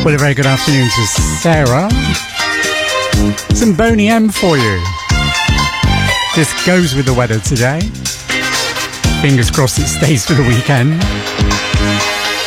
Well, a very good afternoon to Sarah. Some Boney M for you. This goes with the weather today. Fingers crossed it stays for the weekend.